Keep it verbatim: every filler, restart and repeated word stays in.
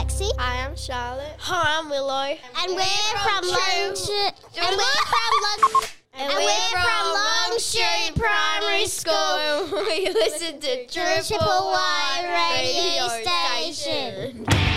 Lexi. Hi, I'm Charlotte. Hi, I'm Willow. And, and we're, we're from, from Long Street. And we're from Long And, and we're, we're from Long Street Primary School. We listen to Triple Y Radio Station.